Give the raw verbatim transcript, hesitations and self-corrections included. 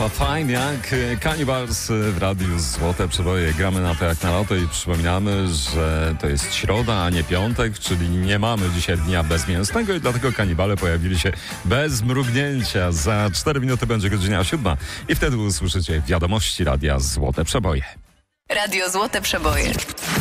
Fajnie, jak Cannibals w radiu Złote Przeboje. Gramy na to jak na loto i przypominamy, że to jest środa, a nie piątek, czyli nie mamy dzisiaj dnia bezmięsnego i dlatego kanibale pojawili się bez mrugnięcia. Za cztery minuty będzie godzina siódma i wtedy usłyszycie wiadomości radia Złote Przeboje. Radio Złote Przeboje.